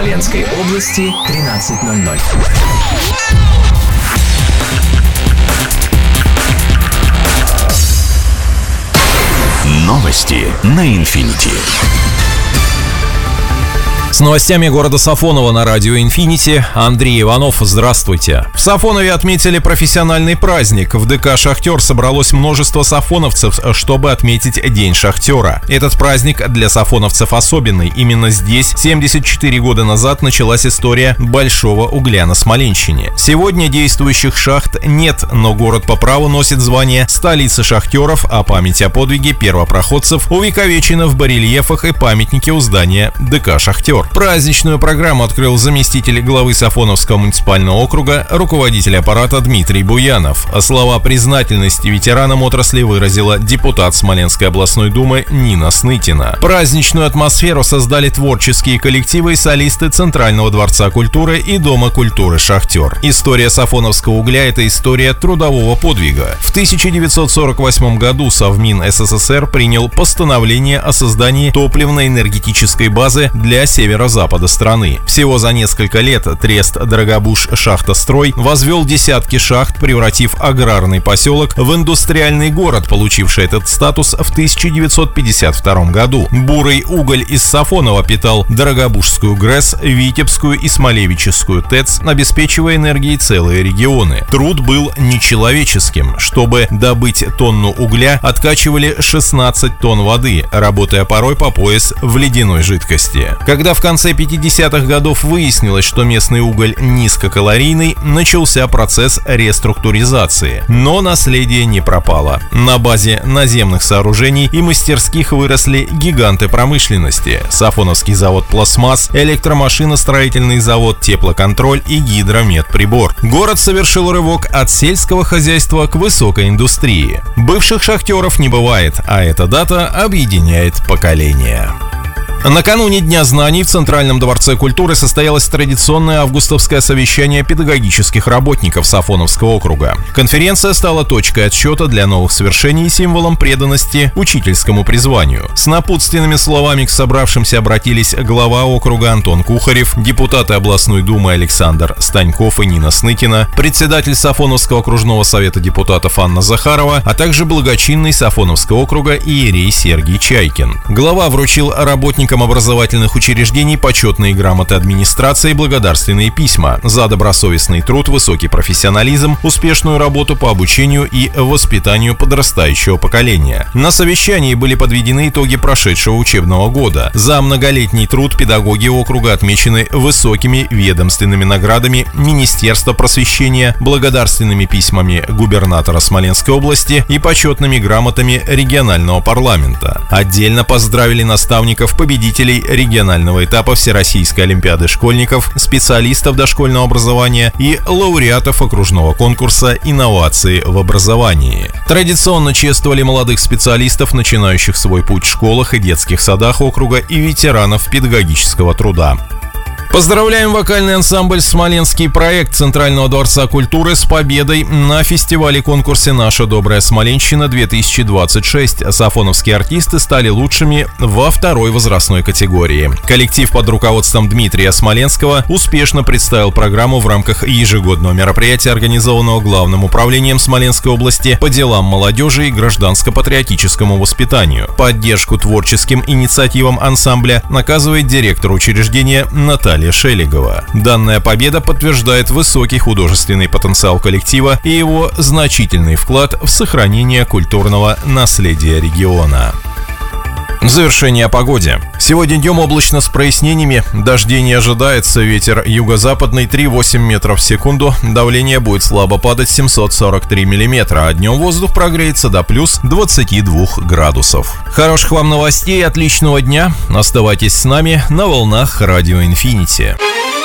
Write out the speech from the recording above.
Смоленской области 13:00. Новости на Инфинити. С новостями города Сафоново на радио «Инфинити» Андрей Иванов. Здравствуйте. В Сафонове отметили профессиональный праздник. В ДК «Шахтер» собралось множество сафоновцев, чтобы отметить День шахтера. Этот праздник для сафоновцев особенный. Именно здесь 74 года назад началась история большого угля на Смоленщине. Сегодня действующих шахт нет, но город по праву носит звание столицы шахтеров, а память о подвиге первопроходцев увековечена в барельефах и памятнике у здания ДК «Шахтер». Праздничную программу открыл заместитель главы Сафоновского муниципального округа, руководитель аппарата Дмитрий Буянов. Слова признательности ветеранам отрасли выразила депутат Смоленской областной думы Нина Снытина. Праздничную атмосферу создали творческие коллективы и солисты Центрального дворца культуры и Дома культуры «Шахтер». История сафоновского угля – это история трудового подвига. В 1948 году Совмин СССР принял постановление о создании топливно-энергетической базы для северо-запада страны. Всего за несколько лет трест «Дорогобуж-Шахтострой» возвел десятки шахт, превратив аграрный поселок в индустриальный город, получивший этот статус в 1952 году. Бурый уголь из Сафонова питал Дорогобужскую ГРЭС, Витебскую и Смолевическую ТЭЦ, обеспечивая энергией целые регионы. Труд был нечеловеческим. Чтобы добыть тонну угля, откачивали 16 тонн воды, работая порой по пояс в ледяной жидкости. Когда в конце 50-х годов выяснилось, что местный уголь низкокалорийный, начался процесс реструктуризации. Но наследие не пропало. На базе наземных сооружений и мастерских выросли гиганты промышленности: Сафоновский завод «Пластмасс», электромашиностроительный завод «Теплоконтроль» и «Гидромедприбор». Город совершил рывок от сельского хозяйства к высокой индустрии. Бывших шахтеров не бывает, а эта дата объединяет поколения. Накануне Дня знаний в Центральном дворце культуры состоялось традиционное августовское совещание педагогических работников Сафоновского округа. Конференция стала точкой отсчета для новых свершений и символом преданности учительскому призванию. С напутственными словами к собравшимся обратились глава округа Антон Кухарев, депутаты областной думы Александр Станьков и Нина Снытина, председатель Сафоновского окружного совета депутатов Анна Захарова, а также благочинный Сафоновского округа иерей Сергий Чайкин. Глава вручил работникам образовательных учреждений почетные грамоты администрации и благодарственные письма за добросовестный труд, высокий профессионализм, успешную работу по обучению и воспитанию подрастающего поколения. На совещании были подведены итоги прошедшего учебного года. За многолетний труд педагоги округа отмечены высокими ведомственными наградами Министерства просвещения, благодарственными письмами губернатора Смоленской области и почетными грамотами регионального парламента. Отдельно поздравили наставников, победителей регионального этапа Всероссийской олимпиады школьников, специалистов дошкольного образования и лауреатов окружного конкурса «Инновации в образовании». Традиционно чествовали молодых специалистов, начинающих свой путь в школах и детских садах округа, и ветеранов педагогического труда. Поздравляем вокальный ансамбль «Смоленский проект» Центрального дворца культуры с победой на фестивале-конкурсе «Наша добрая Смоленщина-2026». Сафоновские артисты стали лучшими во второй возрастной категории. Коллектив под руководством Дмитрия Смоленского успешно представил программу в рамках ежегодного мероприятия, организованного Главным управлением Смоленской области по делам молодежи и гражданско-патриотическому воспитанию. Поддержку творческим инициативам ансамбля оказывает директор учреждения Наталья Шелегова. Данная победа подтверждает высокий художественный потенциал коллектива и его значительный вклад в сохранение культурного наследия региона. В завершение о погоде. Сегодня днем облачно с прояснениями, дождей не ожидается, ветер юго-западный 3,8 метров в секунду, давление будет слабо падать 743 миллиметра, а днем воздух прогреется до плюс 22 градусов. Хороших вам новостей, отличного дня, оставайтесь с нами на волнах радио «Инфинити».